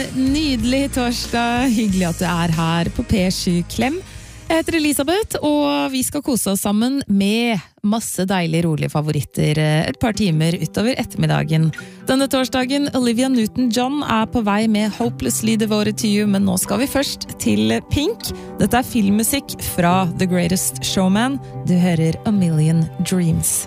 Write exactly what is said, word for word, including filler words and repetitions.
nydelig torsdag. Hyggelig at du er her på P sju Klem. Jeg heter Elisabeth, og vi skal kose oss sammen med masse deilige, rolige favoritter et par timer utover ettermiddagen. Denne torsdagen, Olivia Newton-John er på vei med Hopelessly Devoted to You, men nå skal vi først til Pink. Dette er filmmusikk fra The Greatest Showman. Du hører A Million Dreams.